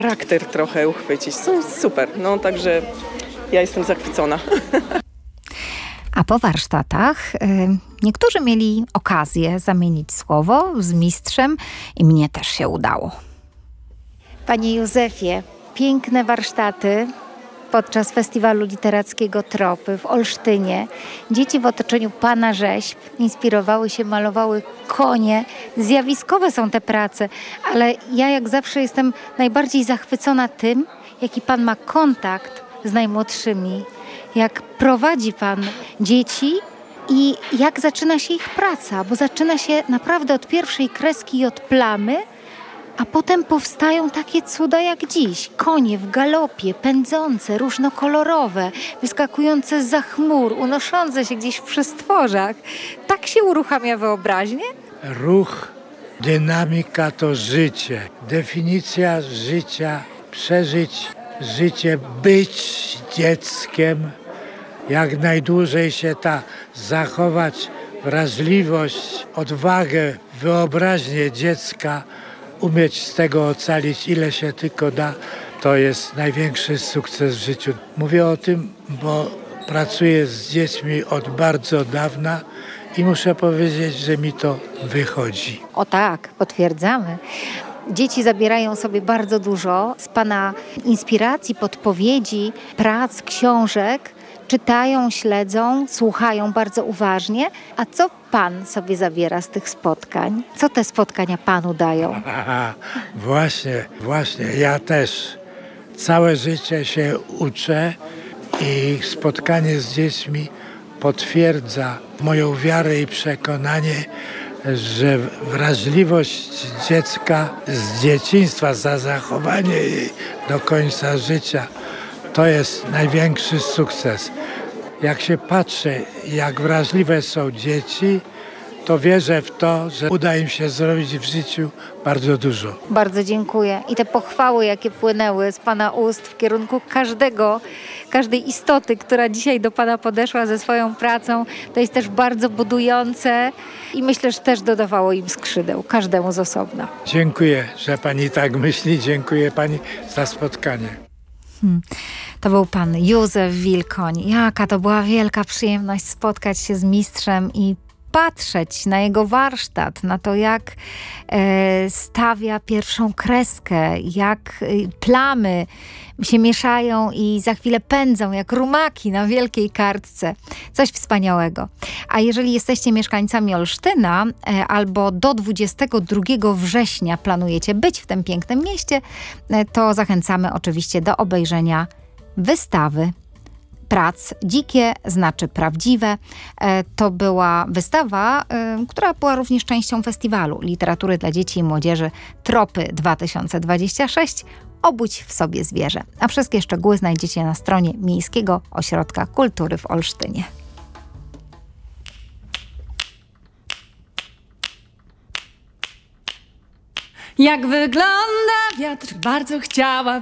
charakter trochę uchwycić. Są super, no także ja jestem zachwycona. A po warsztatach niektórzy mieli okazję zamienić słowo z mistrzem i mnie też się udało. Panie Józefie, piękne warsztaty podczas Festiwalu Literackiego Tropy w Olsztynie. Dzieci w otoczeniu pana rzeźb inspirowały się, malowały konie. Zjawiskowe są te prace, ale ja jak zawsze jestem najbardziej zachwycona tym, jaki pan ma kontakt z najmłodszymi, jak prowadzi pan dzieci i jak zaczyna się ich praca, bo zaczyna się naprawdę od pierwszej kreski i od plamy, a potem powstają takie cuda jak dziś. Konie w galopie, pędzące, różnokolorowe, wyskakujące zza chmur, unoszące się gdzieś w przestworzach. Tak się uruchamia wyobraźnię? Ruch, dynamika to życie. Definicja życia, przeżyć życie, być dzieckiem. Jak najdłużej się zachować wrażliwość, odwagę, wyobraźnię dziecka, umieć z tego ocalić ile się tylko da, to jest największy sukces w życiu. Mówię o tym, bo pracuję z dziećmi od bardzo dawna i muszę powiedzieć, że mi to wychodzi. O tak, potwierdzamy. Dzieci zabierają sobie bardzo dużo z pana inspiracji, podpowiedzi, prac, książek. Czytają, śledzą, słuchają bardzo uważnie. A co pan sobie zabiera z tych spotkań? Co te spotkania panu dają? Właśnie, ja też całe życie się uczę i spotkanie z dziećmi potwierdza moją wiarę i przekonanie, że wrażliwość dziecka z dzieciństwa, za zachowanie jej do końca życia, to jest największy sukces. Jak się patrzy, jak wrażliwe są dzieci, to wierzę w to, że uda im się zrobić w życiu bardzo dużo. Bardzo dziękuję. I te pochwały, jakie płynęły z pana ust w kierunku każdej istoty, która dzisiaj do pana podeszła ze swoją pracą, to jest też bardzo budujące i myślę, że też dodawało im skrzydeł, każdemu z osobna. Dziękuję, że pani tak myśli. Dziękuję pani za spotkanie. To był pan Józef Wilkoń. Jaka to była wielka przyjemność spotkać się z mistrzem i patrzeć na jego warsztat, na to jak stawia pierwszą kreskę, jak plamy się mieszają i za chwilę pędzą jak rumaki na wielkiej kartce. Coś wspaniałego. A jeżeli jesteście mieszkańcami Olsztyna albo do 22 września planujecie być w tym pięknym mieście, to zachęcamy oczywiście do obejrzenia wystawy prac Dzikie znaczy prawdziwe. To była wystawa, która była również częścią festiwalu literatury dla dzieci i młodzieży Tropy 2026. Obudź w sobie zwierzę. A wszystkie szczegóły znajdziecie na stronie Miejskiego Ośrodka Kultury w Olsztynie. Jak wygląda wiatr, bardzo chciała